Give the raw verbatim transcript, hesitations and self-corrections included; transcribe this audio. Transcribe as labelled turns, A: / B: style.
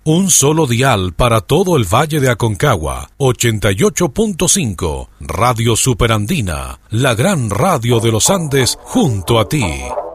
A: Un solo dial para todo el Valle de Aconcagua, ochenta y ocho punto cinco, Radio Superandina, la gran radio de los Andes junto a ti.